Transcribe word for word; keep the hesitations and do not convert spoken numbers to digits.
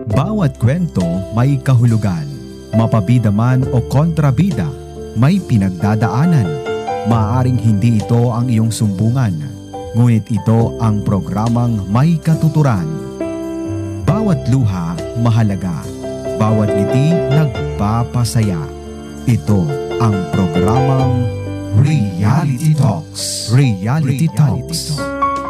Bawat kwento may kahulugan. Mapabida man o kontrabida, may pinagdadaanan. Maaaring hindi ito ang iyong sumbungan, ngunit ito ang programang may katuturan. Bawat luha mahalaga. Bawat ngiti nagpapasaya. Ito ang programang Reality Talks. Reality Talks.